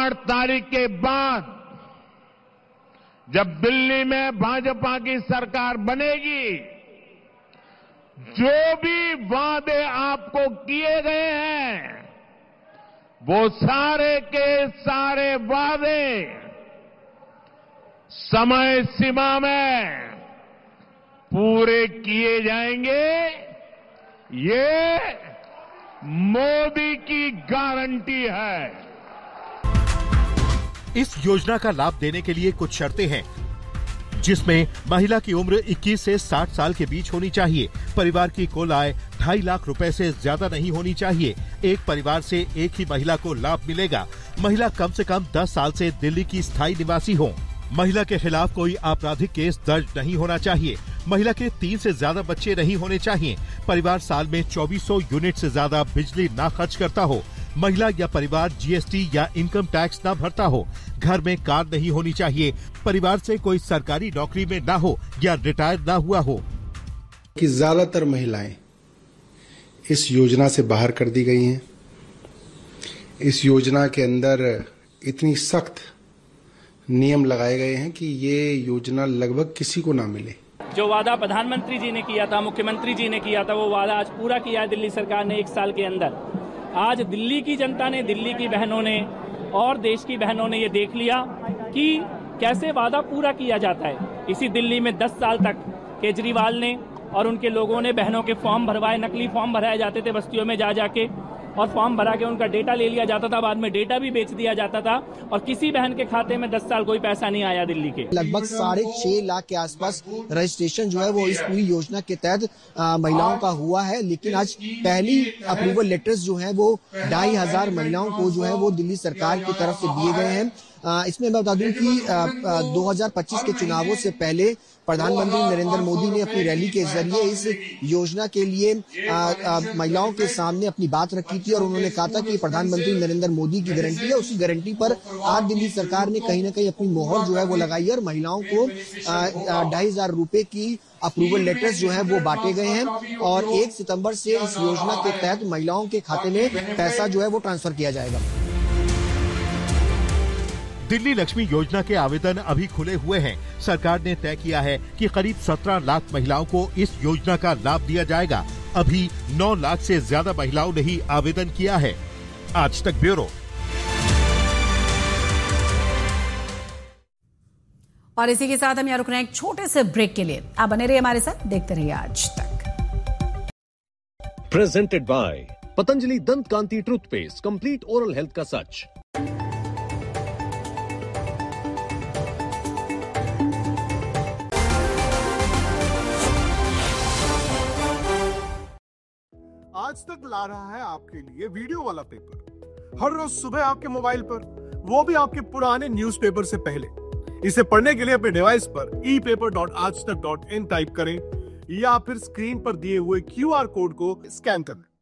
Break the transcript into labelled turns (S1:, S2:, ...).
S1: 8 तारीख के बाद जब दिल्ली में भाजपा की सरकार बनेगी, जो भी वादे आपको किए गए हैं, वो सारे के सारे वादे समय सीमा में पूरे किए जाएंगे। ये मोदी की गारंटी है।
S2: इस योजना का लाभ देने के लिए कुछ शर्तें हैं, जिसमें महिला की उम्र 21 से 60 साल के बीच होनी चाहिए। परिवार की कुल आय 2.5 लाख रुपए से ज्यादा नहीं होनी चाहिए। एक परिवार से एक ही महिला को लाभ मिलेगा। महिला कम से कम 10 साल से दिल्ली की स्थायी निवासी हो। महिला के खिलाफ कोई आपराधिक केस दर्ज नहीं होना चाहिए। महिला के 3 से ज्यादा बच्चे नहीं होने चाहिए। परिवार साल में 2400 यूनिट से ज्यादा बिजली ना खर्च करता हो। महिला या परिवार जीएसटी या इनकम टैक्स ना भरता हो। घर में कार नहीं होनी चाहिए। परिवार से कोई सरकारी नौकरी में ना हो या रिटायर ना हुआ हो।
S3: कि ज्यादातर महिलाएं इस योजना से बाहर कर दी गई हैं। इस योजना के अंदर इतनी सख्त नियम लगाए गए हैं कि ये योजना लगभग किसी को ना मिले।
S4: जो वादा प्रधानमंत्री जी ने किया था, मुख्यमंत्री जी ने किया था, वो वादा आज पूरा किया है दिल्ली सरकार ने 1 साल के अंदर। आज दिल्ली की जनता ने, दिल्ली की बहनों ने और देश की बहनों ने ये देख लिया कि कैसे वादा पूरा किया जाता है। इसी दिल्ली में 10 साल तक केजरीवाल ने और उनके लोगों ने बहनों के फॉर्म भरवाए, नकली फॉर्म भराए जाते थे बस्तियों में जा जाके, और फॉर्म भरा के उनका डेटा ले लिया जाता था। बाद में डेटा भी बेच दिया जाता था और किसी बहन के खाते में 10 साल कोई पैसा नहीं आया दिल्ली के।
S5: लगभग 6.5 लाख के आसपास रजिस्ट्रेशन जो है वो इस पूरी योजना के तहत महिलाओं का हुआ है। लेकिन आज पहली अप्रूवल लेटर्स जो है वो 2,500 महिलाओं को जो है वो दिल्ली सरकार की तरफ से दिए गए हैं। इसमें मैं बता दूं कि 2025 के चुनावों से पहले प्रधानमंत्री नरेंद्र मोदी ने अपनी रैली के जरिए इस योजना के लिए महिलाओं के सामने अपनी बात रखी थी और उन्होंने कहा था कि प्रधानमंत्री नरेंद्र मोदी की गारंटी है। उसी गारंटी पर आज दिल्ली सरकार ने कहीं ना कहीं अपनी मोहर जो है वो लगाई है और महिलाओं को 2,500 रुपए की अप्रूवल लेटर्स जो है वो बांटे गए हैं और 1 सितंबर से इस योजना के तहत महिलाओं के खाते में पैसा जो है वो ट्रांसफर किया जाएगा।
S2: दिल्ली लक्ष्मी योजना के आवेदन अभी खुले हुए हैं। सरकार ने तय किया है कि करीब 17 लाख महिलाओं को इस योजना का लाभ दिया जाएगा। अभी 9 लाख से ज्यादा महिलाओं ने ही आवेदन किया है। आज तक ब्यूरो।
S6: और इसी के साथ हम यहाँ रुक रहे हैं एक छोटे से ब्रेक के लिए। आप बने रहिए हमारे साथ, देखते रहिए आज तक।
S7: प्रेजेंटेड बाय पतंजलि दंत कांति टूथपेस्ट, कंप्लीट ओरल हेल्थ का सच।
S8: आज तक ला रहा है आपके लिए वीडियो वाला पेपर हर रोज सुबह आपके मोबाइल पर, वो भी आपके पुराने न्यूज़पेपर से पहले। इसे पढ़ने के लिए अपने डिवाइस पर epaper.aajtak.in टाइप करें या फिर स्क्रीन पर दिए हुए QR कोड को स्कैन करें।